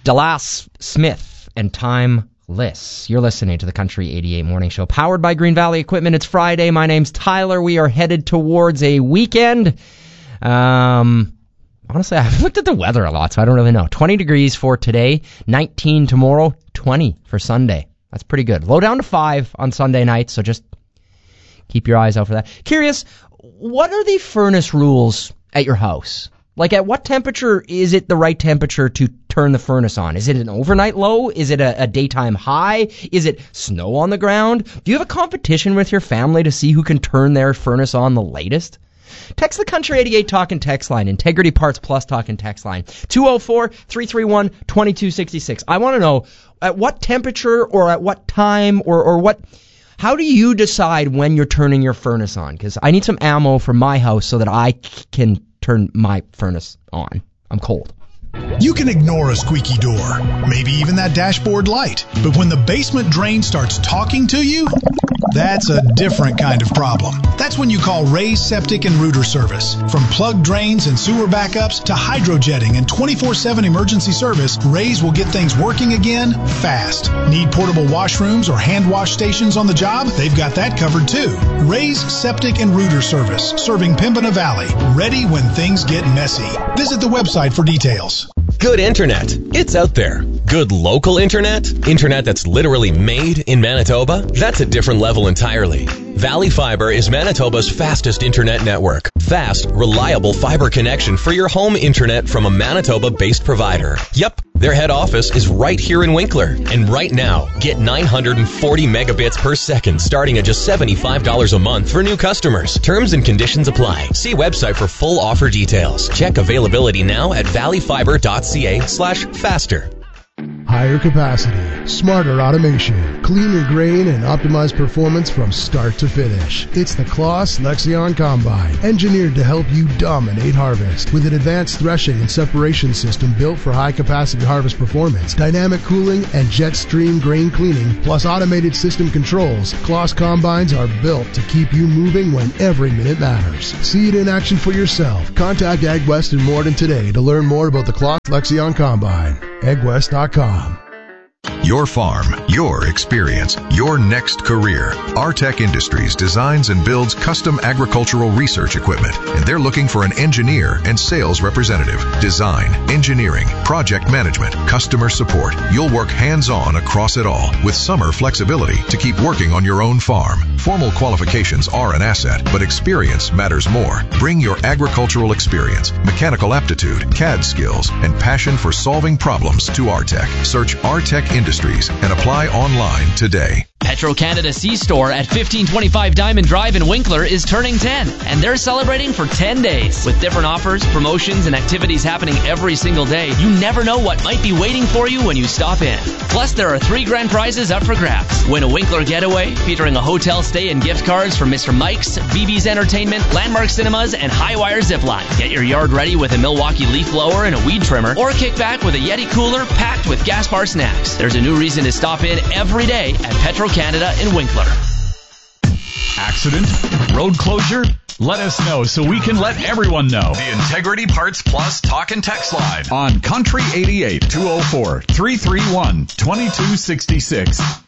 Dallas Smith and Timeless. You're listening to the Country 88 Morning Show, powered by Green Valley Equipment. It's Friday. My name's Tyler. We are headed towards a weekend. Honestly, I've looked at the weather a lot, so I don't really know. 20 degrees for today, 19 tomorrow, 20 for Sunday. That's pretty good. Low down to 5 on Sunday night, so just keep your eyes out for that. Curious, what are the furnace rules at your house? Like, at what temperature is it the right temperature to turn the furnace on? Is it an overnight low? Is it a daytime high? Is it snow on the ground? Do you have a competition with your family to see who can turn their furnace on the latest? Text the Country 88 Talk and Text line, Integrity Parts Plus Talk and Text line, 204-331-2266. I want to know, at what temperature or at what time or what, how do you decide when you're turning your furnace on? Because I need some ammo for my house so that I can turn my furnace on. I'm cold. You can ignore a squeaky door, maybe even that dashboard light. But when the basement drain starts talking to you, that's a different kind of problem. That's when you call Ray's Septic and Rooter Service. From plugged drains and sewer backups to hydrojetting and 24/7 emergency service, Ray's will get things working again fast. Need portable washrooms or hand wash stations on the job? They've got that covered too. Ray's Septic and Rooter Service, serving Pembina Valley, ready when things get messy. Visit the website for details. Good internet. It's out there. Good local internet? Internet that's literally made in Manitoba? That's a different level entirely. Valley Fiber is Manitoba's fastest internet network. Fast, reliable fiber connection for your home internet from a Manitoba-based provider. Yep, their head office is right here in Winkler. And right now, get 940 megabits per second starting at just $75 a month for new customers. Terms and conditions apply. See website for full offer details. Check availability now at valleyfiber.ca/faster. Higher capacity, smarter automation, cleaner grain, and optimized performance from start to finish. It's the Claas Lexion Combine, engineered to help you dominate harvest. With an advanced threshing and separation system built for high-capacity harvest performance, dynamic cooling, and jet stream grain cleaning, plus automated system controls, Claas Combines are built to keep you moving when every minute matters. See it in action for yourself. Contact AgWest in Morden today to learn more about the Claas Lexion Combine. AgWest.com. Your farm, your experience, your next career. Artec Industries designs and builds custom agricultural research equipment, and they're looking for an engineer and sales representative. Design, engineering, project management, customer support. You'll work hands-on across it all with summer flexibility to keep working on your own farm. Formal qualifications are an asset, but experience matters more. Bring your agricultural experience, mechanical aptitude, CAD skills, and passion for solving problems to Artec. Search Artec Industries and apply online today. Petro-Canada C-Store at 1525 Diamond Drive in Winkler is turning 10, and they're celebrating for 10 days. With different offers, promotions, and activities happening every single day, you never know what might be waiting for you when you stop in. Plus, there are 3 grand prizes up for grabs. Win a Winkler getaway featuring a hotel stay and gift cards from Mr. Mike's, BB's Entertainment, Landmark Cinemas, and Highwire Zipline. Get your yard ready with a Milwaukee leaf blower and a weed trimmer, or kick back with a Yeti cooler packed with Gaspar snacks. There's a new reason to stop in every day at Petro-Canada in Winkler. Accident? Road closure? Let us know so we can let everyone know. The Integrity Parts Plus Talk and Text line on Country 88 204-331-2266.